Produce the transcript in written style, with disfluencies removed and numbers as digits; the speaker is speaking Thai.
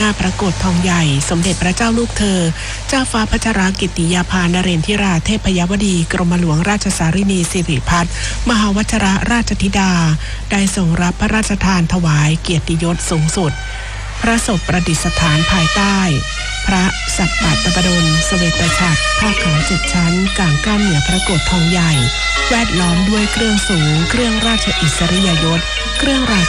พระโกฐทองใหญ่สมเด็จพระเจ้าลูกเธอเจ้าฟ้าพัชรกิติยาภานเรนทิราเทพยวดีกรมหลวงราชสารินีสิริพัฒน์มหาวชรราชธิดาได้ทรงรับพระราชทานถวายเกียรติยศสูงสุดพระศพประดิษฐานภายใต้พระสัปปะตบดลเสวตฉัตรผ้าขาว7 ชั้นกางก้านเหนือพระโกฐทองใหญ่แวดล้อมด้วยเครื่องสูงเครื่องราชอิสริยยศเครื่องรา